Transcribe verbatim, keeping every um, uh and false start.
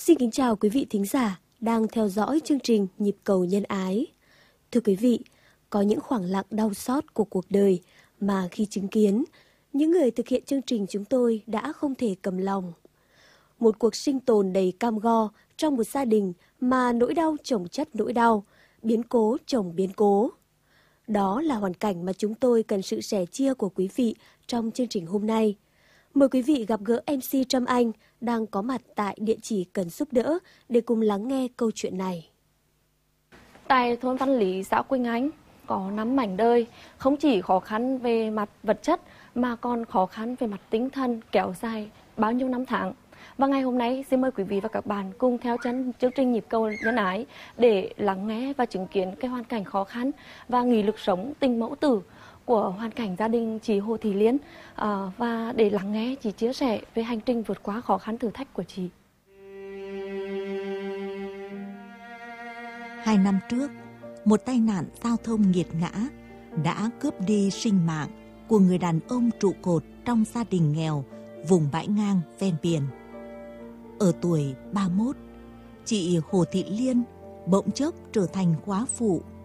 Xin kính chào quý vị thính giả đang theo dõi chương trình Nhịp cầu nhân ái. Thưa quý vị, có những khoảng lặng đau xót của cuộc đời mà khi chứng kiến, những người thực hiện chương trình chúng tôi đã không thể cầm lòng. Một cuộc sinh tồn đầy cam go trong một gia đình mà nỗi đau chồng chất nỗi đau, biến cố chồng biến cố. Đó là hoàn cảnh mà chúng tôi cần sự sẻ chia của quý vị trong chương trình hôm nay. Mời quý vị gặp gỡ em xê Trâm Anh đang có mặt tại địa chỉ cần giúp đỡ để cùng lắng nghe câu chuyện này. Tại thôn Văn Lý, xã Quỳnh Anh có năm mảnh đời, không chỉ khó khăn về mặt vật chất mà còn khó khăn về mặt tinh thần kéo dài bao nhiêu năm tháng. Và ngày hôm nay xin mời quý vị và các bạn cùng theo chân chương trình Nhịp cầu nhân ái để lắng nghe và chứng kiến cái hoàn cảnh khó khăn và nghị lực sống tình mẫu tử của hoàn cảnh gia đình chị Hồ Thị Liên, à, và để lắng nghe chị chia sẻ về hành trình vượt qua khó khăn thử thách của chị. Hai năm trước, một tai nạn giao thông nghiệt ngã đã cướp đi sinh mạng của người đàn ông trụ cột trong gia đình nghèo vùng bãi ngang ven biển. Ở tuổi ba mươi mốt, chị Hồ Thị Liên bỗng chốc trở thành góa phụ